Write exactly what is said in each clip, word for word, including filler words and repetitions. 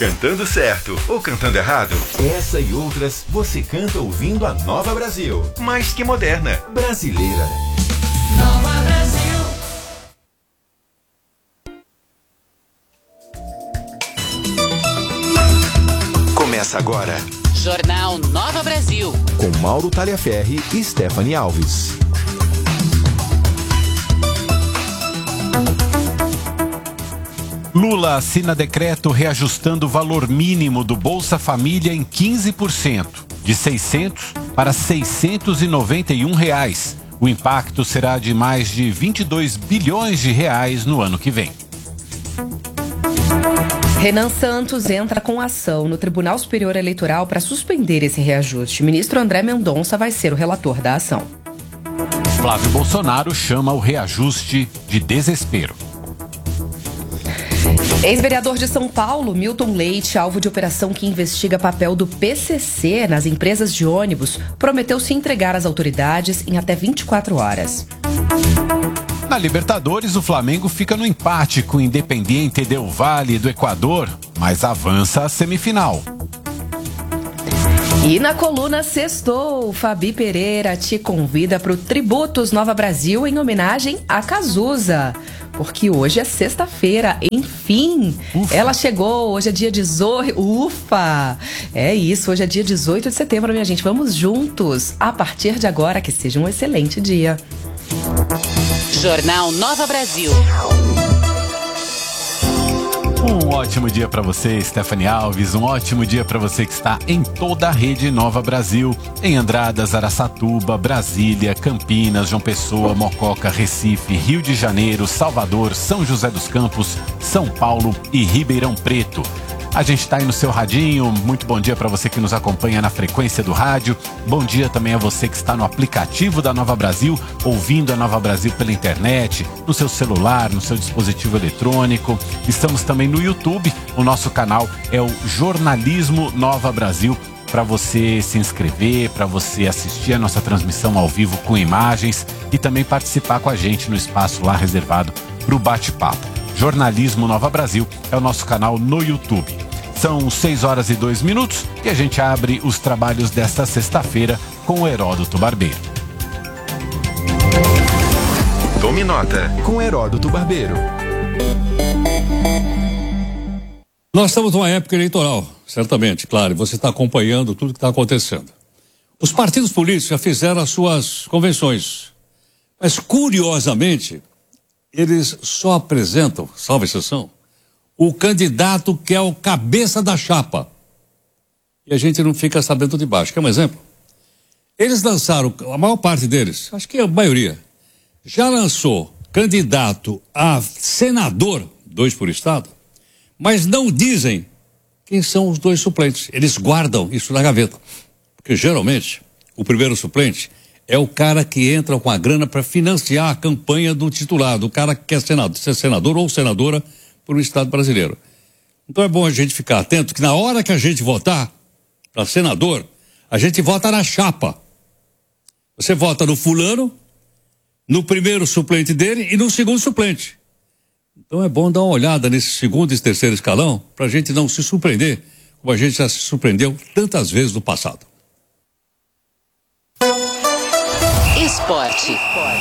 Cantando certo ou cantando errado? Essa e outras você canta ouvindo a Nova Brasil. Mais que moderna, brasileira. Nova Brasil. Começa agora. Jornal Nova Brasil. Com Mauro Taliaferri e Stephanie Alves. Lula assina decreto reajustando o valor mínimo do Bolsa Família em quinze por cento, de seiscentos para seiscentos e noventa e um reais. O impacto será de mais de vinte e dois bilhões de reais no ano que vem. Renan Santos entra com ação no Tribunal Superior Eleitoral para suspender esse reajuste. O ministro André Mendonça vai ser o relator da ação. Flávio Bolsonaro chama o reajuste de desespero. Ex-vereador de São Paulo, Milton Leite, alvo de operação que investiga papel do P C C nas empresas de ônibus, prometeu se entregar às autoridades em até vinte e quatro horas. Na Libertadores, o Flamengo fica no empate com o Independiente del Valle do Equador, mas avança à semifinal. E na coluna Sextou, Fabi Pereira te convida para o Tributos Nova Brasil em homenagem a Cazuza. Porque hoje é sexta-feira, enfim, Ufa. Ela chegou, hoje é dia dezoito, ufa, é isso, hoje é dia dezoito de setembro, minha gente, vamos juntos, a partir de agora, que seja um excelente dia. Jornal Nova Brasil. Um ótimo dia para você, Stephanie Alves. Um ótimo dia para você que está em toda a rede Nova Brasil. Em Andradas, Araçatuba, Brasília, Campinas, João Pessoa, Mococa, Recife, Rio de Janeiro, Salvador, São José dos Campos, São Paulo e Ribeirão Preto. A gente está aí no seu radinho. Muito bom dia para você que nos acompanha na frequência do rádio. Bom dia também a você que está no aplicativo da Nova Brasil, ouvindo a Nova Brasil pela internet, no seu celular, no seu dispositivo eletrônico. Estamos também no YouTube. O nosso canal é o Jornalismo Nova Brasil, para você se inscrever, para você assistir a nossa transmissão ao vivo com imagens e também participar com a gente no espaço lá reservado para o bate-papo. Jornalismo Nova Brasil é o nosso canal no YouTube. São seis horas e dois minutos e a gente abre os trabalhos desta sexta-feira com o Heródoto Barbeiro. Tome nota com Heródoto Barbeiro. Nós estamos numa época eleitoral, certamente, claro, e você está acompanhando tudo que está acontecendo. Os partidos políticos já fizeram as suas convenções, mas curiosamente eles só apresentam, salvo exceção, o candidato que é o cabeça da chapa. E a gente não fica sabendo de baixo. Quer um exemplo? Eles lançaram, a maior parte deles, acho que a maioria, já lançou candidato a senador, dois por estado, mas não dizem quem são os dois suplentes. Eles guardam isso na gaveta. Porque geralmente, o primeiro suplente é o cara que entra com a grana para financiar a campanha do titular, do cara que quer senador, ser senador ou senadora por um estado brasileiro. Então é bom a gente ficar atento que na hora que a gente votar para senador, a gente vota na chapa. Você vota no fulano, no primeiro suplente dele e no segundo suplente. Então é bom dar uma olhada nesse segundo e terceiro escalão para a gente não se surpreender como a gente já se surpreendeu tantas vezes no passado. Esporte.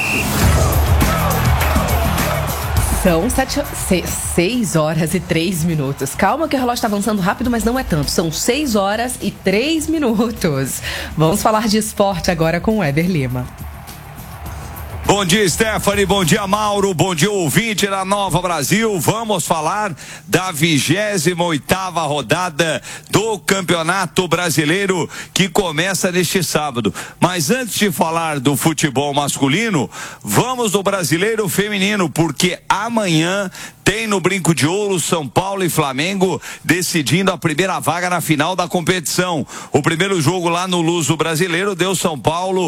São sete, seis, seis horas e três minutos. Calma que o relógio está avançando rápido, mas não é tanto. São seis horas e três minutos. Vamos falar de esporte agora com o Éder Lima. Bom dia, Stephanie, bom dia, Mauro, bom dia, ouvinte da Nova Brasil. Vamos falar da vigésima oitava rodada do Campeonato Brasileiro que começa neste sábado. Mas antes de falar do futebol masculino, vamos do Brasileiro Feminino, porque amanhã tem no Brinco de Ouro São Paulo e Flamengo decidindo a primeira vaga na final da competição. O primeiro jogo lá no Luso Brasileiro deu São Paulo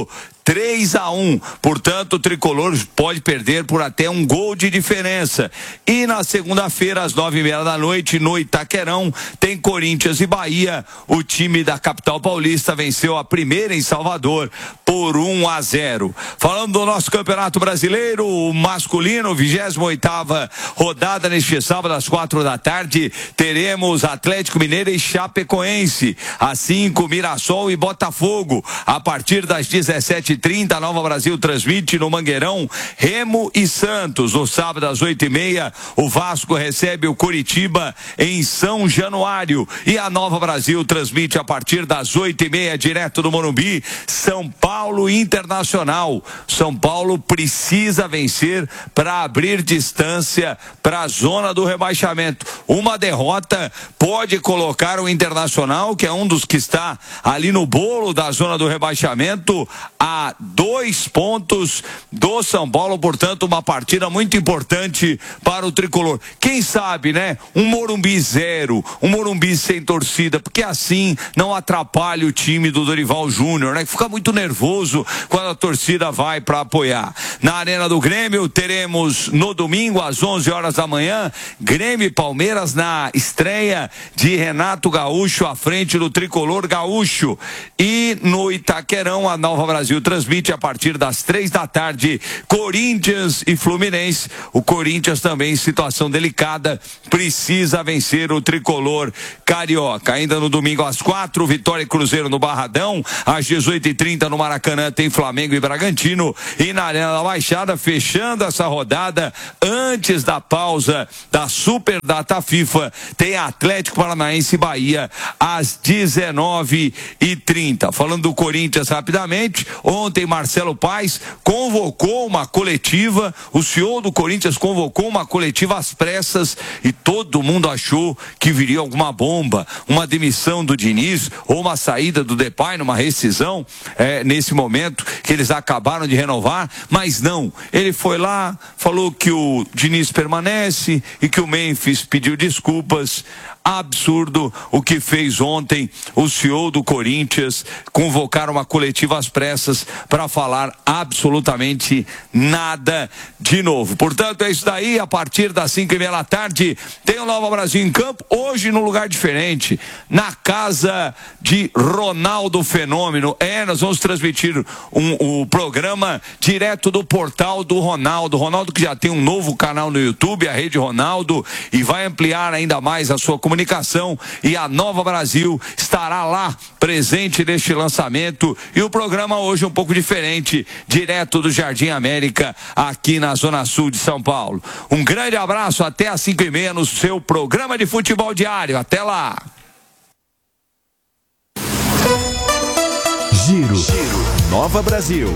três a um. Portanto, o tricolor pode perder por até um gol de diferença. E na segunda-feira, às nove e meia da noite, no Itaquerão, tem Corinthians e Bahia. O time da capital paulista venceu a primeira em Salvador por um a zero. Falando do nosso Campeonato Brasileiro, o masculino, vigésima oitava rodada, neste sábado às quatro da tarde, teremos Atlético Mineiro e Chapecoense, às cinco, Mirassol e Botafogo. A partir das dezessete e trinta, a Nova Brasil transmite no Mangueirão Remo e Santos. No sábado às oito e meia, o Vasco recebe o Coritiba em São Januário, e a Nova Brasil transmite a partir das oito e meia, direto do Morumbi, São Paulo Internacional. São Paulo precisa vencer para abrir distância para a zona do rebaixamento. Uma derrota pode colocar o Internacional, que é um dos que está ali no bolo da zona do rebaixamento, a dois pontos do São Paulo. Portanto, uma partida muito importante para o tricolor. Quem sabe, né? Um Morumbi zero, um Morumbi sem torcida, porque assim não atrapalha o time do Dorival Júnior, né? Que fica muito nervoso quando a torcida vai para apoiar. Na Arena do Grêmio, teremos no domingo, às onze horas da manhã, Grêmio e Palmeiras na estreia de Renato Gaúcho à frente do tricolor gaúcho. E no Itaquerão, a Nova Brasil transmite a partir das três da tarde Corinthians e Fluminense. O Corinthians também em situação delicada, precisa vencer o tricolor carioca. Ainda no domingo às quatro, Vitória e Cruzeiro no Barradão. Às dezoito e trinta no Maracanã tem Flamengo e Bragantino. E na Arena da Baixada, fechando essa rodada, antes da pausa da Super Data FIFA, tem Atlético Paranaense e Bahia às dezenove e trinta. Falando do Corinthians rapidamente, ontem Marcelo Paes convocou uma coletiva, o C E O do Corinthians convocou uma coletiva às pressas e todo mundo achou que viria alguma bomba, uma demissão do Diniz ou uma saída do Depay numa rescisão, é, nesse momento que eles acabaram de renovar, mas não, ele foi lá, falou que o Diniz permanece e que o Memphis pediu desculpas. Absurdo o que fez ontem o C E O do Corinthians, convocar uma coletiva às pressas para falar absolutamente nada de novo. Portanto, é isso daí. A partir das cinco e meia da tarde tem o Nova Brasil em campo, hoje num lugar diferente, na casa de Ronaldo Fenômeno. É, nós vamos transmitir um, um programa direto do portal do Ronaldo. Ronaldo que já tem um novo canal no YouTube, a Rede Ronaldo, e vai ampliar ainda mais a sua comunicação. Comunicação, e a Nova Brasil estará lá presente neste lançamento, e o programa hoje um pouco diferente, direto do Jardim América, aqui na Zona Sul de São Paulo. Um grande abraço, até às cinco e meia no seu programa de futebol diário. Até lá. Giro, Giro. Nova Brasil.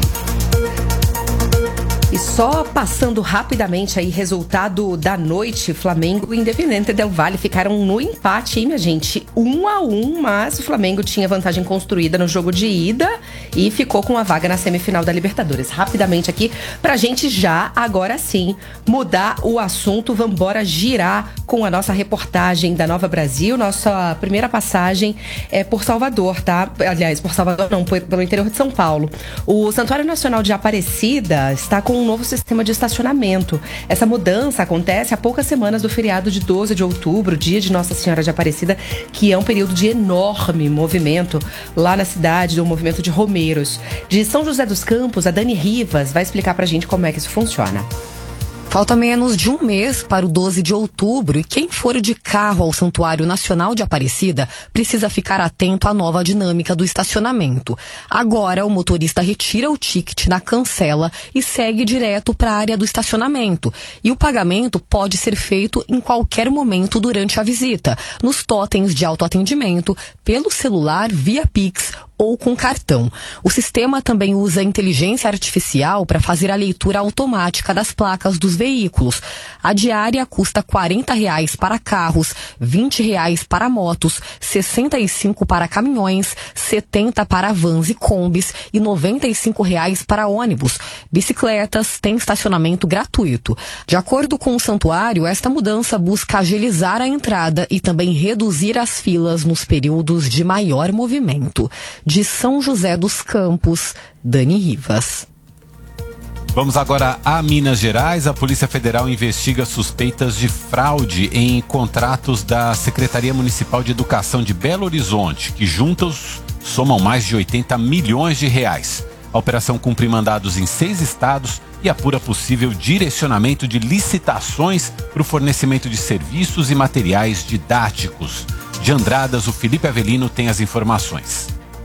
E só passando rapidamente aí, resultado da noite, Flamengo e Independente Del Valle ficaram no empate, hein, minha gente? Um a um, mas o Flamengo tinha vantagem construída no jogo de ida e ficou com a vaga na semifinal da Libertadores. Rapidamente aqui, pra gente já, agora sim, mudar o assunto, vambora girar com a nossa reportagem da Nova Brasil. Nossa primeira passagem é por Salvador, tá? Aliás, por Salvador não, pelo interior de São Paulo. O Santuário Nacional de Aparecida está com um novo sistema de estacionamento. Essa mudança acontece há poucas semanas do feriado de doze de outubro, dia de Nossa Senhora de Aparecida, que é um período de enorme movimento lá na cidade, do movimento de romeiros. De São José dos Campos, a Dani Rivas vai explicar pra gente como é que isso funciona. Falta menos de um mês para o doze de outubro e quem for de carro ao Santuário Nacional de Aparecida precisa ficar atento à nova dinâmica do estacionamento. Agora, o motorista retira o ticket na cancela e segue direto para a área do estacionamento. E o pagamento pode ser feito em qualquer momento durante a visita, nos totens de autoatendimento, pelo celular, via Pix ou com cartão. O sistema também usa inteligência artificial para fazer a leitura automática das placas dos veículos. A diária custa quarenta reais para carros, vinte reais para motos, sessenta e cinco para caminhões, setenta para vans e combis e noventa e cinco reais para ônibus. Bicicletas têm estacionamento gratuito. De acordo com o santuário, esta mudança busca agilizar a entrada e também reduzir as filas nos períodos de maior movimento. De São José dos Campos, Dani Rivas. Vamos agora a Minas Gerais. A Polícia Federal investiga suspeitas de fraude em contratos da Secretaria Municipal de Educação de Belo Horizonte, que juntos somam mais de oitenta milhões de reais. A operação cumpre mandados em seis estados e apura possível direcionamento de licitações para o fornecimento de serviços e materiais didáticos. De Andradas, o Felipe Avelino tem as informações.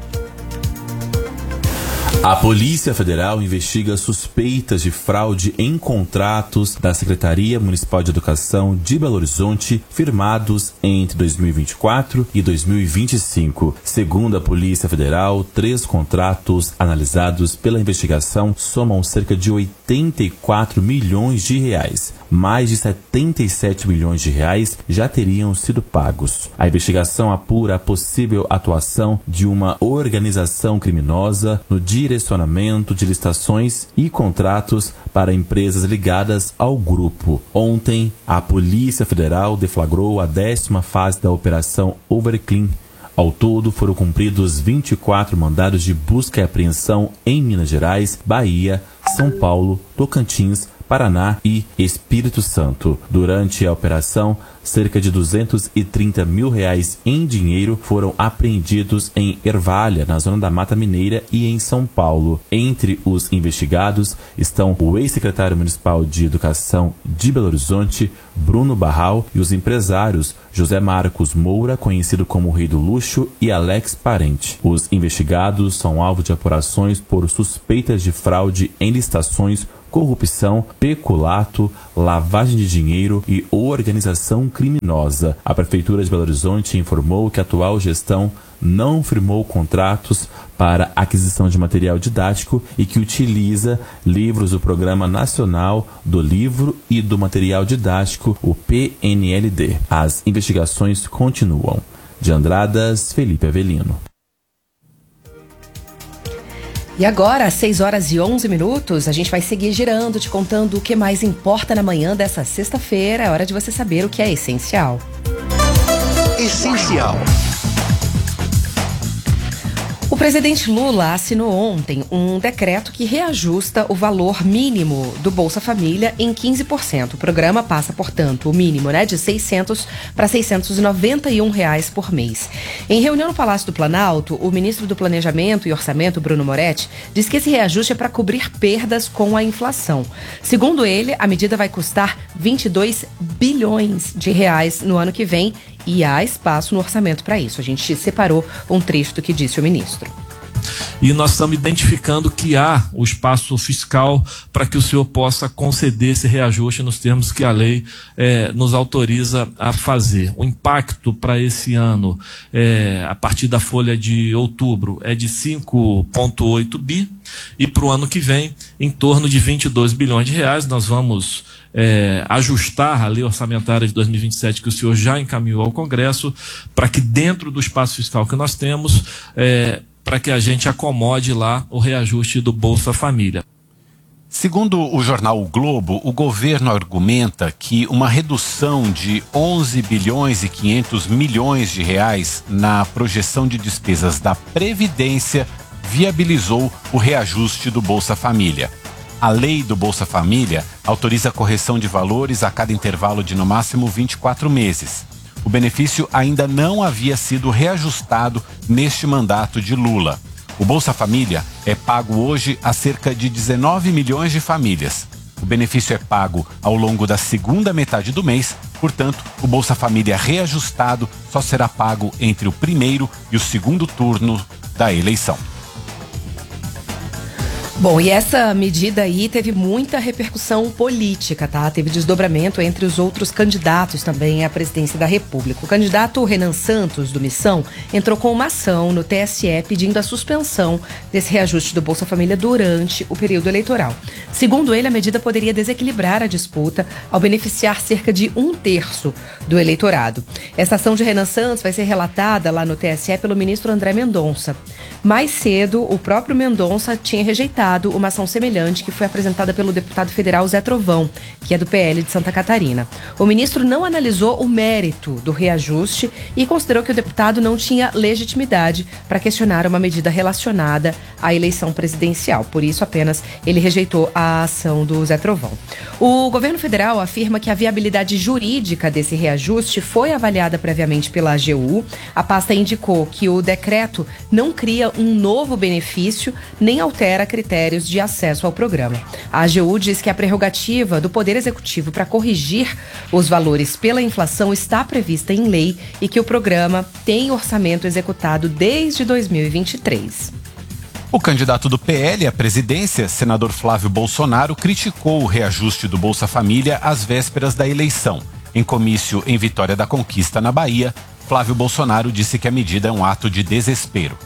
A Polícia Federal investiga suspeitas de fraude em contratos da Secretaria Municipal de Educação de Belo Horizonte firmados entre dois mil e vinte e quatro e dois mil e vinte e cinco. Segundo a Polícia Federal, três contratos analisados pela investigação somam cerca de oitenta e quatro milhões de reais. Mais de setenta e sete milhões de reais já teriam sido pagos. A investigação apura a possível atuação de uma organização criminosa no direcionamento de licitações e contratos para empresas ligadas ao grupo. Ontem, a Polícia Federal deflagrou a décima fase da Operação Overclean. Ao todo, foram cumpridos vinte e quatro mandados de busca e apreensão em Minas Gerais, Bahia, São Paulo, Tocantins, Paraná e Espírito Santo. Durante a operação, cerca de duzentos e trinta mil reais em dinheiro foram apreendidos em Ervalha, na zona da Mata Mineira, e em São Paulo. Entre os investigados estão o ex-secretário municipal de Educação de Belo Horizonte, Bruno Barral, e os empresários José Marcos Moura, conhecido como o Rei do Luxo, e Alex Parente. Os investigados são alvo de apurações por suspeitas de fraude em licitações, corrupção, peculato, lavagem de dinheiro e organização criminosa. A Prefeitura de Belo Horizonte informou que a atual gestão não firmou contratos para aquisição de material didático e que utiliza livros do Programa Nacional do Livro e do Material Didático, o P N L D. As investigações continuam. De Andradas, Felipe Avelino. E agora, às seis horas e onze minutos, a gente vai seguir girando, te contando o que mais importa na manhã dessa sexta-feira. É hora de você saber o que é essencial. Essencial. O presidente Lula assinou ontem um decreto que reajusta o valor mínimo do Bolsa Família em quinze por cento. O programa passa, portanto, o mínimo, né, de seiscentos para seiscentos e noventa e um reais por mês. Em reunião no Palácio do Planalto, o ministro do Planejamento e Orçamento, Bruno Moretti, diz que esse reajuste é para cobrir perdas com a inflação. Segundo ele, a medida vai custar vinte e dois bilhões de reais no ano que vem e há espaço no orçamento para isso. A gente separou um trecho do que disse o ministro. E nós estamos identificando que há o espaço fiscal para que o senhor possa conceder esse reajuste nos termos que a lei eh, nos autoriza a fazer. O impacto para esse ano, eh, a partir da folha de outubro, é de cinco vírgula oito bi e para o ano que vem, em torno de vinte e dois bilhões de reais. Nós vamos É, ajustar a lei orçamentária de dois mil e vinte e sete que o senhor já encaminhou ao Congresso, para que dentro do espaço fiscal que nós temos, é, para que a gente acomode lá o reajuste do Bolsa Família. Segundo o jornal O Globo, o governo argumenta que uma redução de onze bilhões e quinhentos milhões de reais na projeção de despesas da Previdência viabilizou o reajuste do Bolsa Família. A lei do Bolsa Família autoriza a correção de valores a cada intervalo de no máximo vinte e quatro meses. O benefício ainda não havia sido reajustado neste mandato de Lula. O Bolsa Família é pago hoje a cerca de dezenove milhões de famílias. O benefício é pago ao longo da segunda metade do mês, portanto, o Bolsa Família reajustado só será pago entre o primeiro e o segundo turno da eleição. Bom, e essa medida aí teve muita repercussão política, tá? Teve desdobramento entre os outros candidatos também à presidência da República. O candidato Renan Santos, do Missão, entrou com uma ação no T S E pedindo a suspensão desse reajuste do Bolsa Família durante o período eleitoral. Segundo ele, a medida poderia desequilibrar a disputa ao beneficiar cerca de um terço do eleitorado. Essa ação de Renan Santos vai ser relatada lá no T S E pelo ministro André Mendonça. Mais cedo, o próprio Mendonça tinha rejeitado anulado uma ação semelhante que foi apresentada pelo deputado federal Zé Trovão, que é do P L de Santa Catarina. O ministro não analisou o mérito do reajuste e considerou que o deputado não tinha legitimidade para questionar uma medida relacionada à eleição presidencial. Por isso, apenas ele rejeitou a ação do Zé Trovão. O governo federal afirma que a viabilidade jurídica desse reajuste foi avaliada previamente pela A G U. A pasta indicou que o decreto não cria um novo benefício nem altera critérios de acesso ao programa. A A G U diz que a prerrogativa do Poder Executivo para corrigir os valores pela inflação está prevista em lei e que o programa tem orçamento executado desde dois mil e vinte e três. O candidato do P L à presidência, senador Flávio Bolsonaro, criticou o reajuste do Bolsa Família às vésperas da eleição. Em comício em Vitória da Conquista, na Bahia, Flávio Bolsonaro disse que a medida é um ato de desespero.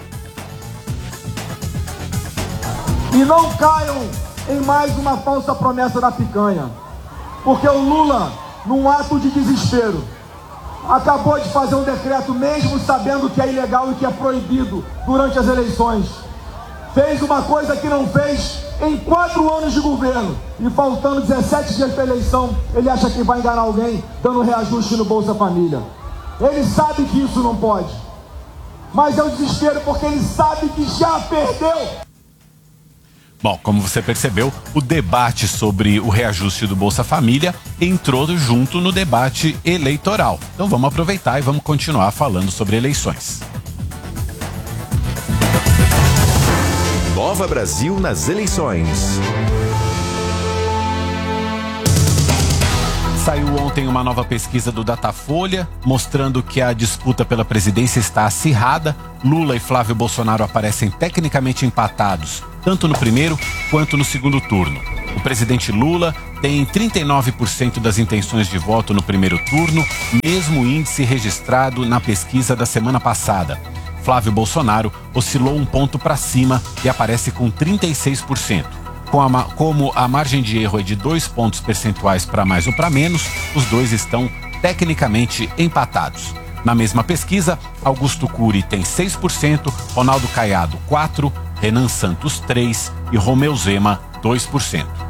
E não caiam em mais uma falsa promessa da picanha, porque o Lula, num ato de desespero, acabou de fazer um decreto mesmo sabendo que é ilegal e que é proibido durante as eleições. Fez uma coisa que não fez em quatro anos de governo e faltando dezessete dias para a eleição, ele acha que vai enganar alguém dando reajuste no Bolsa Família. Ele sabe que isso não pode, mas é o desespero porque ele sabe que já perdeu. Bom, como você percebeu, o debate sobre o reajuste do Bolsa Família entrou junto no debate eleitoral. Então vamos aproveitar e vamos continuar falando sobre eleições. Nova Brasil nas eleições. Saiu ontem uma nova pesquisa do Datafolha, mostrando que a disputa pela presidência está acirrada. Lula e Flávio Bolsonaro aparecem tecnicamente empatados, tanto no primeiro quanto no segundo turno. O presidente Lula tem trinta e nove por cento das intenções de voto no primeiro turno, mesmo índice registrado na pesquisa da semana passada. Flávio Bolsonaro oscilou um ponto para cima e aparece com trinta e seis por cento. Com a, como a margem de erro é de dois pontos percentuais para mais ou para menos, os dois estão tecnicamente empatados. Na mesma pesquisa, Augusto Cury tem seis por cento, Ronaldo Caiado quatro por cento, Renan Santos três por cento e Romeu Zema dois por cento.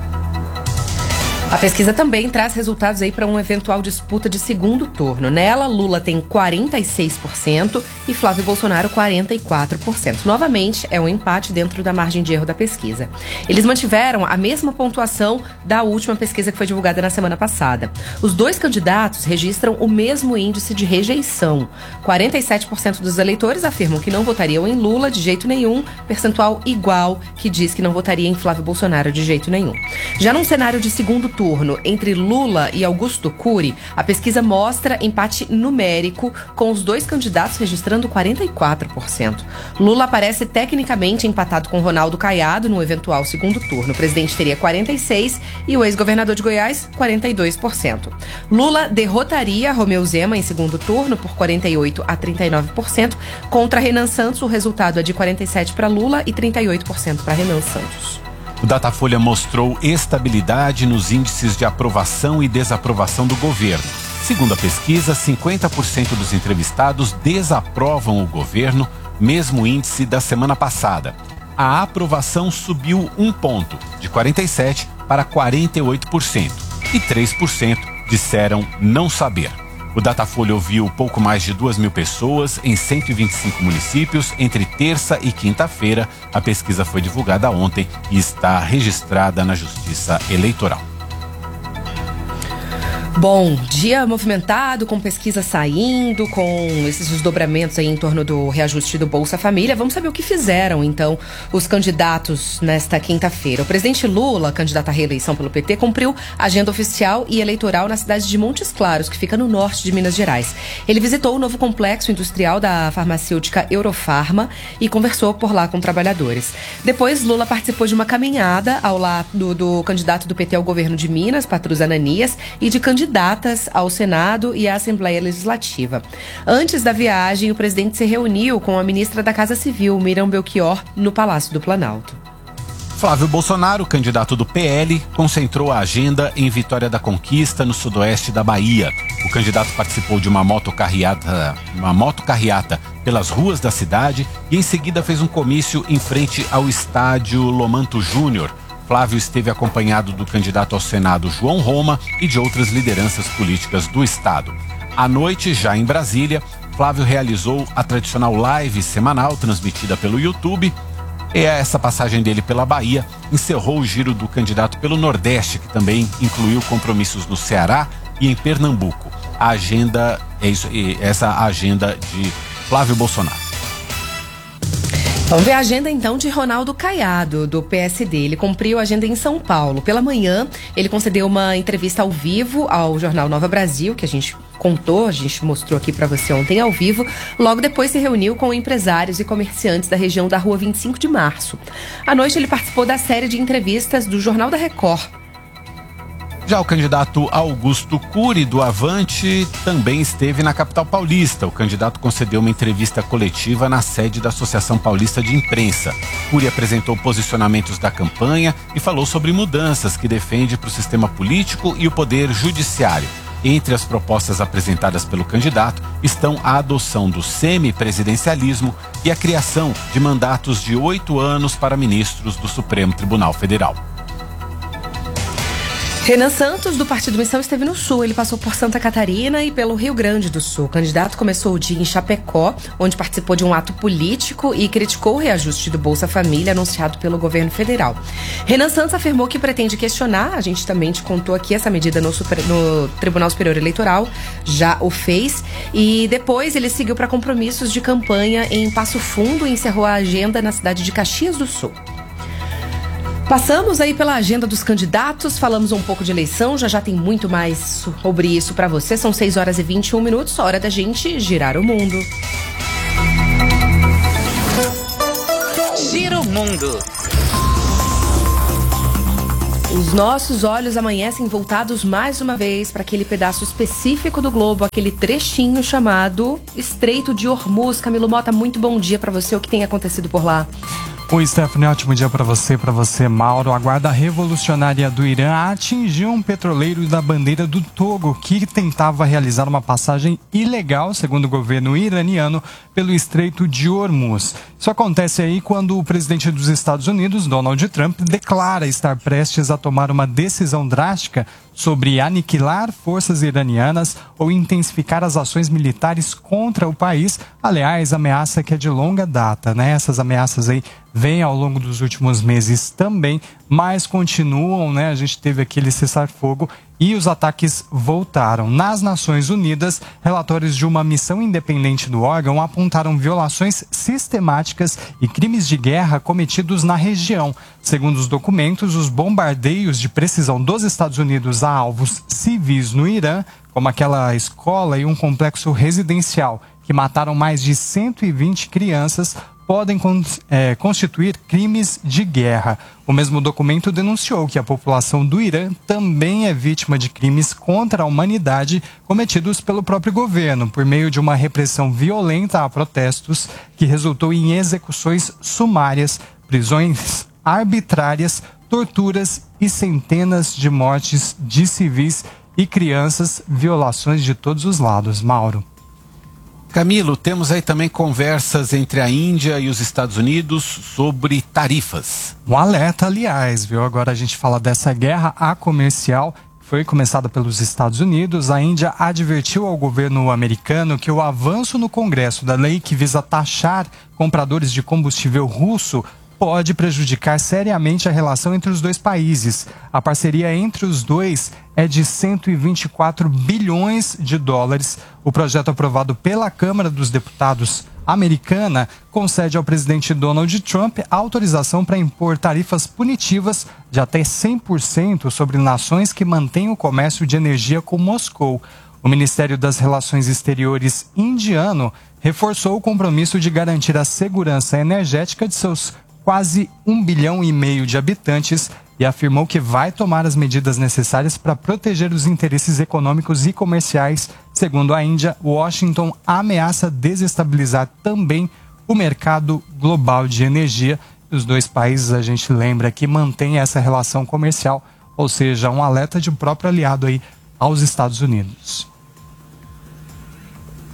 A pesquisa também traz resultados aí para uma eventual disputa de segundo turno. Nela, Lula tem quarenta e seis por cento e Flávio Bolsonaro quarenta e quatro por cento. Novamente, é um empate dentro da margem de erro da pesquisa. Eles mantiveram a mesma pontuação da última pesquisa que foi divulgada na semana passada. Os dois candidatos registram o mesmo índice de rejeição. quarenta e sete por cento dos eleitores afirmam que não votariam em Lula de jeito nenhum, percentual igual que diz que não votaria em Flávio Bolsonaro de jeito nenhum. Já num cenário de segundo turno, turno entre Lula e Augusto Cury, a pesquisa mostra empate numérico, com os dois candidatos registrando quarenta e quatro por cento. Lula aparece tecnicamente empatado com Ronaldo Caiado no eventual segundo turno. O presidente teria quarenta e seis por cento e o ex-governador de Goiás, quarenta e dois por cento. Lula derrotaria Romeu Zema em segundo turno por quarenta e oito a trinta e nove por cento. Contra Renan Santos, o resultado é de quarenta e sete por cento para Lula e trinta e oito por cento para Renan Santos. O Datafolha mostrou estabilidade nos índices de aprovação e desaprovação do governo. Segundo a pesquisa, cinquenta por cento dos entrevistados desaprovam o governo, mesmo índice da semana passada. A aprovação subiu um ponto, de quarenta e sete por cento para quarenta e oito por cento, e três por cento disseram não saber. O Datafolha ouviu pouco mais de duas mil pessoas em cento e vinte e cinco municípios entre terça e quinta-feira. A pesquisa foi divulgada ontem e está registrada na Justiça Eleitoral. Bom, dia movimentado, com pesquisa saindo, com esses desdobramentos aí em torno do reajuste do Bolsa Família. Vamos saber o que fizeram, então, os candidatos nesta quinta-feira. O presidente Lula, candidato à reeleição pelo P T, cumpriu agenda oficial e eleitoral na cidade de Montes Claros, que fica no norte de Minas Gerais. Ele visitou o novo complexo industrial da farmacêutica Eurofarma e conversou por lá com trabalhadores. Depois, Lula participou de uma caminhada ao lado do candidato do P T ao governo de Minas, Patrus Ananias, e de candidatos candidatas ao Senado e à Assembleia Legislativa. Antes da viagem, o presidente se reuniu com a ministra da Casa Civil, Miriam Belchior, no Palácio do Planalto. Flávio Bolsonaro, candidato do P L, concentrou a agenda em Vitória da Conquista, no sudoeste da Bahia. O candidato participou de uma motocarreata, uma motocarreata pelas ruas da cidade e em seguida fez um comício em frente ao estádio Lomanto Júnior. Flávio esteve acompanhado do candidato ao Senado João Roma e de outras lideranças políticas do estado. À noite, já em Brasília, Flávio realizou a tradicional live semanal transmitida pelo YouTube. E essa passagem dele pela Bahia encerrou o giro do candidato pelo Nordeste, que também incluiu compromissos no Ceará e em Pernambuco. A agenda é isso, essa agenda de Flávio Bolsonaro. Vamos ver a agenda então de Ronaldo Caiado, do P S D. Ele cumpriu a agenda em São Paulo. Pela manhã, ele concedeu uma entrevista ao vivo ao jornal Nova Brasil, que a gente contou, a gente mostrou aqui para você ontem ao vivo. Logo depois se reuniu com empresários e comerciantes da região da Rua vinte e cinco de Março. À noite ele participou da série de entrevistas do Jornal da Record. Já o candidato Augusto Cury, do Avante, também esteve na capital paulista. O candidato concedeu uma entrevista coletiva na sede da Associação Paulista de Imprensa. Cury apresentou posicionamentos da campanha e falou sobre mudanças que defende para o sistema político e o poder judiciário. Entre as propostas apresentadas pelo candidato estão a adoção do semipresidencialismo e a criação de mandatos de oito anos para ministros do Supremo Tribunal Federal. Renan Santos, do Partido Missão, esteve no Sul. Ele passou por Santa Catarina e pelo Rio Grande do Sul. O candidato começou o dia em Chapecó, onde participou de um ato político e criticou o reajuste do Bolsa Família anunciado pelo governo federal. Renan Santos afirmou que pretende questionar, a gente também te contou aqui essa medida no, super, no Tribunal Superior Eleitoral, já o fez, e depois ele seguiu para compromissos de campanha em Passo Fundo e encerrou a agenda na cidade de Caxias do Sul. Passamos aí pela agenda dos candidatos, falamos um pouco de eleição, já já tem muito mais sobre isso para você. São seis horas e vinte e um minutos, hora da gente girar o mundo. Gira o mundo. Os nossos olhos amanhecem voltados mais uma vez para aquele pedaço específico do globo, aquele trechinho chamado Estreito de Hormuz. Camilo Mota, muito bom dia para você. O que tem acontecido por lá? Oi, Stephanie, ótimo dia para você, para você, Mauro. A Guarda Revolucionária do Irã atingiu um petroleiro da bandeira do Togo que tentava realizar uma passagem ilegal, segundo o governo iraniano, pelo Estreito de Hormuz. Isso acontece aí quando o presidente dos Estados Unidos, Donald Trump, declara estar prestes a tomar uma decisão drástica sobre aniquilar forças iranianas ou intensificar as ações militares contra o país. Aliás, ameaça que é de longa data, né? Essas ameaças aí vêm ao longo dos últimos meses também, mas continuam, né? A gente teve aquele cessar-fogo e os ataques voltaram. Nas Nações Unidas, relatórios de uma missão independente do órgão apontaram violações sistemáticas e crimes de guerra cometidos na região. Segundo os documentos, os bombardeios de precisão dos Estados Unidos a alvos civis no Irã, como aquela escola e um complexo residencial que mataram mais de cento e vinte crianças, podem é, constituir crimes de guerra. O mesmo documento denunciou que a população do Irã também é vítima de crimes contra a humanidade cometidos pelo próprio governo, por meio de uma repressão violenta a protestos que resultou em execuções sumárias, prisões arbitrárias, torturas e centenas de mortes de civis e crianças, violações de todos os lados. Mauro. Camilo, temos aí também conversas entre a Índia e os Estados Unidos sobre tarifas. Um alerta, aliás, viu? Agora a gente fala dessa guerra a comercial que foi começada pelos Estados Unidos. A Índia advertiu ao governo americano que o avanço no Congresso da lei que visa taxar compradores de combustível russo pode prejudicar seriamente a relação entre os dois países. A parceria entre os dois é de cento e vinte e quatro bilhões de dólares. O projeto aprovado pela Câmara dos Deputados americana concede ao presidente Donald Trump autorização para impor tarifas punitivas de até cem por cento sobre nações que mantêm o comércio de energia com Moscou. O Ministério das Relações Exteriores indiano reforçou o compromisso de garantir a segurança energética de seus quase um bilhão e meio de habitantes e afirmou que vai tomar as medidas necessárias para proteger os interesses econômicos e comerciais. Segundo a Índia, Washington ameaça desestabilizar também o mercado global de energia. Os dois países, a gente lembra que mantêm essa relação comercial, ou seja, um alerta de um próprio aliado aí aos Estados Unidos.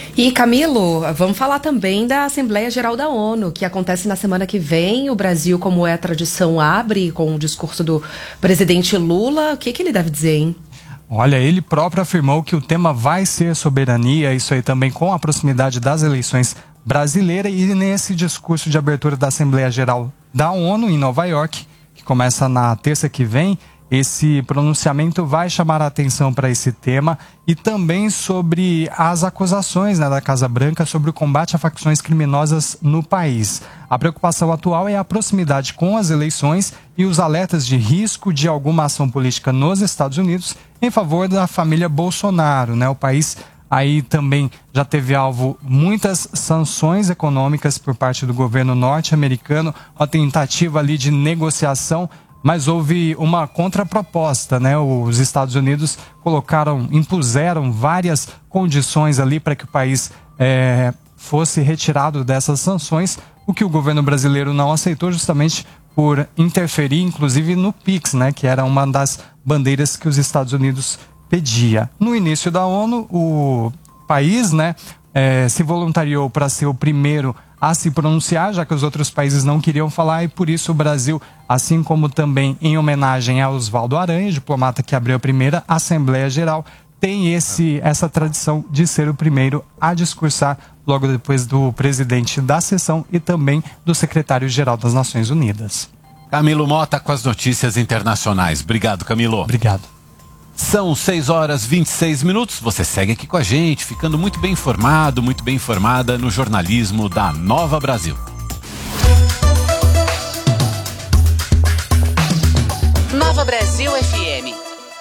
E Camilo, vamos falar também da Assembleia Geral da ONU, que acontece na semana que vem. O Brasil, como é a tradição, abre com o discurso do presidente Lula. O que, que ele deve dizer, hein? Olha, ele próprio afirmou que o tema vai ser soberania, isso aí também com a proximidade das eleições brasileiras, e nesse discurso de abertura da Assembleia Geral da ONU em Nova York, que começa na terça que vem, esse pronunciamento vai chamar a atenção para esse tema e também sobre as acusações, né, da Casa Branca sobre o combate a facções criminosas no país. A preocupação atual é a proximidade com as eleições e os alertas de risco de alguma ação política nos Estados Unidos em favor da família Bolsonaro, né? O país aí também já teve alvo muitas sanções econômicas por parte do governo norte-americano, uma tentativa ali de negociação, mas houve uma contraproposta, né? Os Estados Unidos colocaram, impuseram várias condições ali para que o país é, fosse retirado dessas sanções, o que o governo brasileiro não aceitou, justamente por interferir, inclusive, no PIX, né? Que era uma das bandeiras que os Estados Unidos pedia. No início da ONU, o país, né, é, se voluntariou para ser o primeiro a se pronunciar, já que os outros países não queriam falar, e por isso o Brasil, assim como também em homenagem a Oswaldo Aranha, diplomata que abriu a primeira Assembleia Geral, tem esse, essa tradição de ser o primeiro a discursar logo depois do presidente da sessão e também do secretário-geral das Nações Unidas. Camilo Mota com as notícias internacionais. Obrigado, Camilo. Obrigado. São seis horas e vinte e seis minutos. Você segue aqui com a gente, ficando muito bem informado, muito bem informada no jornalismo da Nova Brasil. Nova Brasil F M.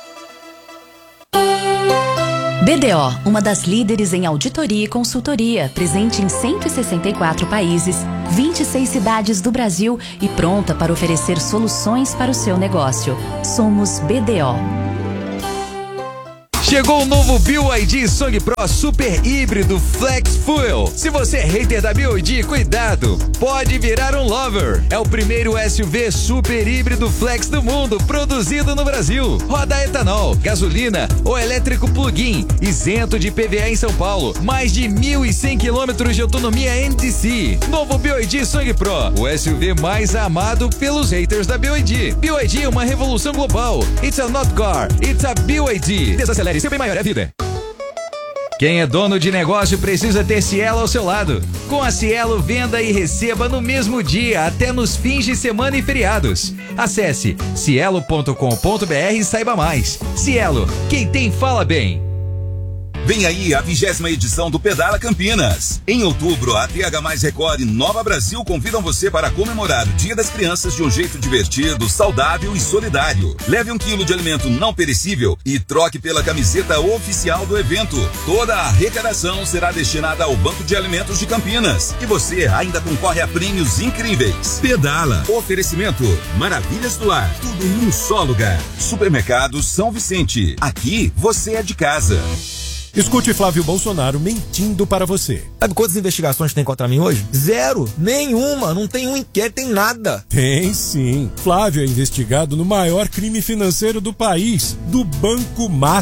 B D O, uma das líderes em auditoria e consultoria, presente em cento e sessenta e quatro países, vinte e seis cidades do Brasil e pronta para oferecer soluções para o seu negócio. Somos B D O. Chegou o novo B Y D Song Pro Super Híbrido Flex Fuel. Se você é hater da B Y D, cuidado, pode virar um lover. É o primeiro S U V super híbrido flex do mundo, produzido no Brasil. Roda a etanol, gasolina ou elétrico plug-in, isento de I P V A em São Paulo. Mais de mil e cem quilômetros de autonomia N D C. Novo B Y D Song Pro, o S U V mais amado pelos haters da B Y D. B Y D é uma revolução global. It's a not car, it's a B Y D. Desacelere, seu bem maior é a vida. Quem é dono de negócio precisa ter Cielo ao seu lado. Com a Cielo, venda e receba no mesmo dia, até nos fins de semana e feriados. Acesse cielo ponto com ponto br e saiba mais. Cielo, quem tem fala bem. Vem aí a vigésima edição do Pedala Campinas. Em outubro, a T H Mais Record e Nova Brasil convidam você para comemorar o Dia das Crianças de um jeito divertido, saudável e solidário. Leve um quilo de alimento não perecível e troque pela camiseta oficial do evento. Toda a arrecadação será destinada ao Banco de Alimentos de Campinas. E você ainda concorre a prêmios incríveis. Pedala. Oferecimento. Maravilhas do Lar. Tudo num só lugar. Supermercado São Vicente. Aqui você é de casa. Escute Flávio Bolsonaro mentindo para você. Sabe quantas investigações tem contra mim hoje? Zero. Nenhuma. Não tem um inquérito, tem nada. Tem sim. Flávio é investigado no maior crime financeiro do país, do Banco Master.